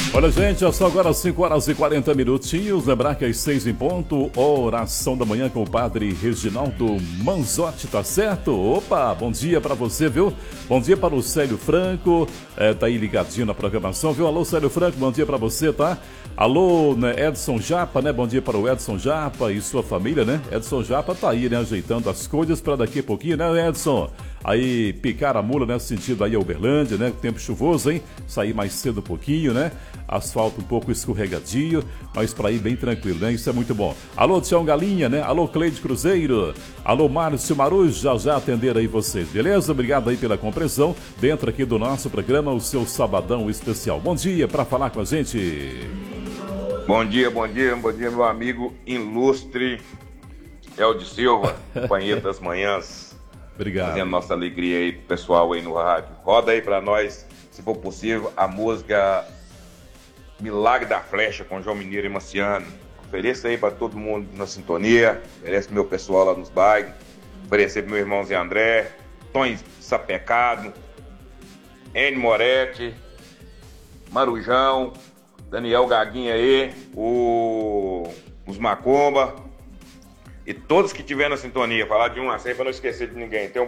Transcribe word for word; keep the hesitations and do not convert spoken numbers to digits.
Olha, gente, é só agora cinco horas e quarenta minutinhos. Lembrar que às seis em ponto, oração da manhã com o padre Reginaldo Manzotti, tá certo? Opa, bom dia pra você, viu? Bom dia para o Célio Franco, é, tá aí ligadinho na programação, viu? Alô, Célio Franco, bom dia pra você, tá? Alô, né, Edson Japa, né? Bom dia para o Edson Japa e sua família, né? Edson Japa tá aí, né? Ajeitando as coisas para daqui a pouquinho, né, Edson? Aí, picar a mula, né? Sentido aí a Uberlândia, né? Tempo chuvoso, hein? Sair mais cedo um pouquinho, né? Asfalto um pouco escorregadio, mas para ir bem tranquilo, né? Isso é muito bom. Alô, Tião Galinha, né? Alô, Cleide Cruzeiro. Alô, Márcio Marujo, já já atender aí vocês, beleza? Obrigado aí pela compreensão dentro aqui do nosso programa, o seu Sabadão Especial. Bom dia para falar com a gente. Bom dia, bom dia, bom dia, meu amigo ilustre Eldio Silva, companheiro das manhãs. Obrigado. Fazendo nossa alegria aí pro pessoal aí no rádio. Roda aí pra nós, se for possível, a música Milagre da Flecha com João Mineiro e Marciano. Ofereça aí pra todo mundo na sintonia. Oferece pro meu pessoal lá nos bairros. Oferecer pro meu irmão Zé André, Tom Sapecado, N Moretti, Marujão, Daniel Gaguinha aí, o... os Macumba e todos que tiver na sintonia. Falar de um a cem pra não esquecer de ninguém. Tem um